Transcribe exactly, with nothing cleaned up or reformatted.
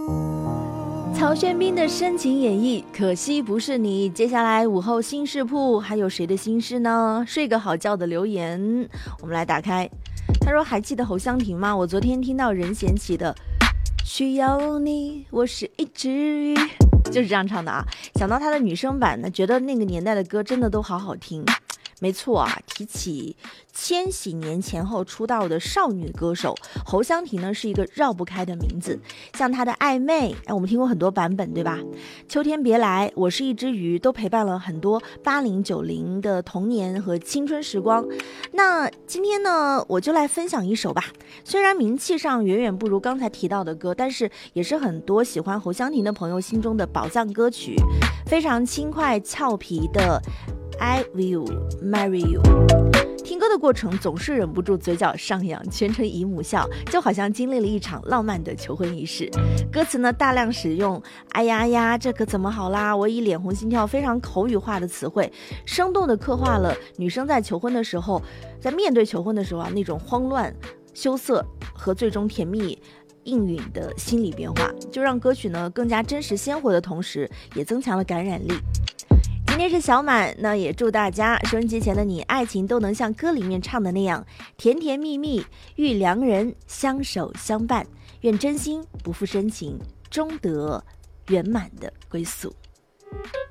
曹轩宾的深情演绎，可惜不是你。接下来午后心事铺还有谁的心事呢？睡个好觉的留言，我们来打开。他说还记得侯湘婷吗？我昨天听到任贤齐的需要你，我是一只鱼，就是这样唱的啊。想到他的女生版呢，觉得那个年代的歌真的都好好听。没错啊，提起千禧年前后出道的少女歌手侯湘婷呢，是一个绕不开的名字。像她的暧昧，哎，我们听过很多版本，对吧？秋天别来，我是一只鱼，都陪伴了很多八零九零的童年和青春时光。那今天呢，我就来分享一首吧。虽然名气上远远不如刚才提到的歌，但是也是很多喜欢侯湘婷的朋友心中的宝藏歌曲，非常轻快俏皮的I will marry you。 听歌的过程总是忍不住嘴角上扬，全程姨母笑，就好像经历了一场浪漫的求婚仪式。歌词呢大量使用哎呀呀这可怎么好啦，我已脸红心跳，非常口语化的词汇，生动地刻画了女生在求婚的时候，在面对求婚的时候啊那种慌乱羞涩和最终甜蜜应允的心理变化，就让歌曲呢更加真实鲜活的同时，也增强了感染力。今天是小满，那也祝大家收音机前的你，爱情都能像歌里面唱的那样甜甜蜜蜜，遇良人相守相伴，愿真心不负深情，终得圆满的归宿。